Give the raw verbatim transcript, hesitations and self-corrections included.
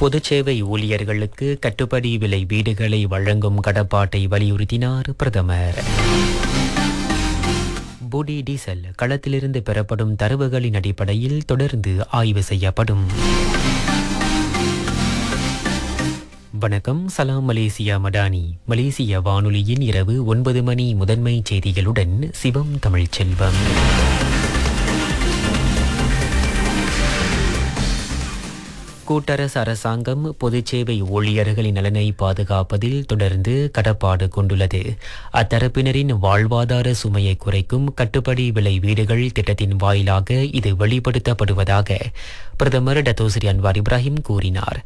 பொதுச்சேவை ஊழியர்களுக்கு கட்டுப்படி விலை வீடுகளை வழங்கும் கடப்பாட்டை வலியுறுத்தினார் பிரதமர். புடி டீசல் களத்திலிருந்து பெறப்படும் தரவுகளின் அடிப்படையில் தொடர்ந்து ஆய்வு செய்யப்படும். வணக்கம், சலாம் மலேசியா மடானி. மலேசிய வானொலியின் இரவு ஒன்பது மணி முதன்மை செய்திகளுடன் சிவம் தமிழ்ச்செல்வம். கூட்டரசு அரசாங்கம் பொதுச்சேவை ஊழியர்களின் நலனை பாதுகாப்பதில் தொடர்ந்து கடப்பாடு கொண்டுள்ளது. அத்தரப்பினரின் வாழ்வாதார சுமையை குறைக்கும் கட்டுப்படி விலை வீடுகள் திட்டத்தின் வாயிலாக இது வெளிப்படுத்தப்படுவதாக பிரதமர் டத்தோஸ்ரீ அன்வார் இப்ராஹிம் கூறினார்.